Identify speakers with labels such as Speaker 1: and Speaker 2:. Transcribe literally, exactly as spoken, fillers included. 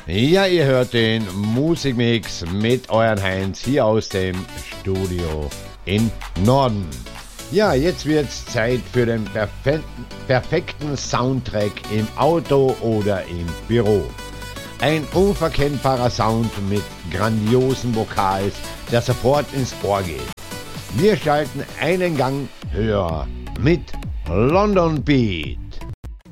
Speaker 1: Ja, ihr hört den Musikmix mit euren Heinz hier aus dem Studio in Norden. Ja, jetzt wird's Zeit für den perfe- perfekten Soundtrack im Auto oder im Büro. Ein unverkennbarer Sound mit grandiosen Vokals, der sofort ins Ohr geht. Wir schalten einen Gang höher mit London Beat.